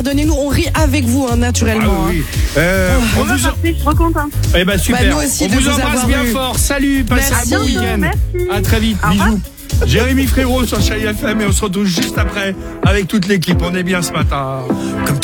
Donnez-nous, on rit avec vous, naturellement. Oui. On va partir, je suis trop contente. Eh ben super. Nous aussi On de vous vous embrasse avoir bien eu. fort. Salut, passez Merci. un bon week-end. Merci. À très vite. Au revoir. Bisous. Jérémy Frérot sur Chérie FM et on se retrouve juste après avec toute l'équipe. On est bien ce matin.